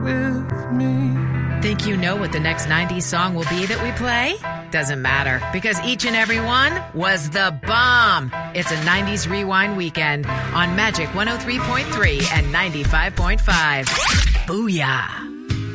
with me. Think you know what the next 90s song will be that we play? Doesn't matter, because each and every one was the bomb. It's a 90s Rewind weekend on Magic 103.3 and 95.5. Booyah.